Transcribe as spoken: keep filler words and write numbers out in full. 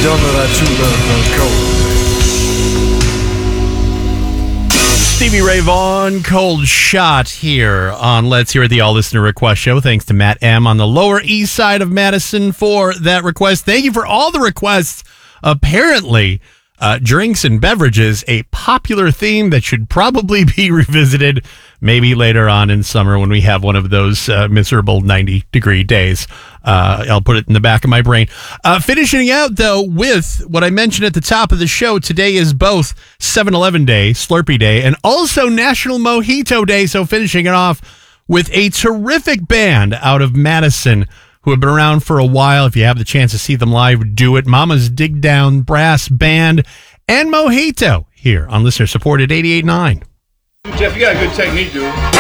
Y'all know that true love done cold. Stevie Ray Vaughan, Cold Shot here on Let's Hear It, the All Listener Request Show. Thanks to Matt M. on the Lower East Side of Madison for that request. Thank you for all the requests. Apparently, uh, drinks and beverages, a popular theme that should probably be revisited maybe later on in summer when we have one of those uh, miserable ninety degree days. Uh, I'll put it in the back of my brain. Uh, finishing out, though, with what I mentioned at the top of the show, today is both seven eleven Day, Slurpee Day, and also National Mojito Day. So finishing it off with a terrific band out of Madison who have been around for a while. If you have the chance to see them live, do it. Mama's Dig Down Brass Band and Mojito here on listener-supported eighty-eight point nine. Jeff, you got a good technique, dude.